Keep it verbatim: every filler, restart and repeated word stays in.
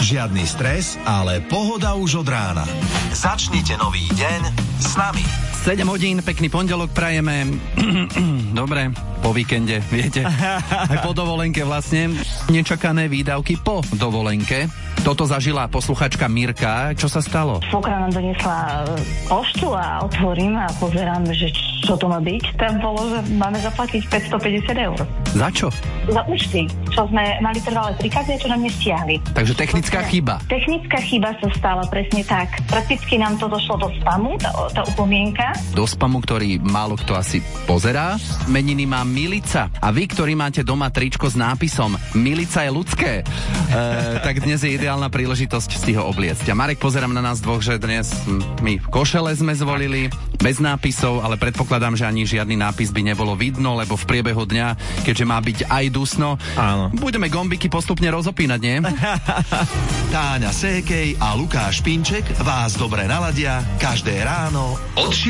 Žiadny stres, ale pohoda už od rána. Začnite nový deň s nami. sedem hodín, pekný pondelok prajeme. Dobre, po víkende, viete. Aj po dovolenke vlastne. Nečakané výdavky po dovolenke. Toto zažila posluchačka Mirka. Čo sa stalo? Svokra nám doniesla poštu a otvorím a pozerám, že čo to má byť. Tam bolo, že máme zaplatiť päťstopäťdesiat eur. Za čo? Za účty, čo sme mali trvalé príkazy, čo nám nestiahli. Takže technická chyba. Technická chyba sa stala presne tak. Prakticky nám to došlo do spamu, tá, tá upomienka. Do spamu, ktorý málo kto asi pozerá. Meniny má Milica. A vy, ktorí máte doma tričko s nápisom Milica je ľudské, e, tak dnes je ideálna príležitosť si ho obliecť. A Marek, pozerám na nás dvoch, že dnes my košele sme zvolili, bez nápisov, ale predpokladám, že ani žiadny nápis by nebolo vidno, lebo v priebehu dňa, keďže má byť aj dusno, áno, budeme gombiky postupne rozopínať, nie? Táňa Sékej a Lukáš Pinček vás dobre naladia každé ráno od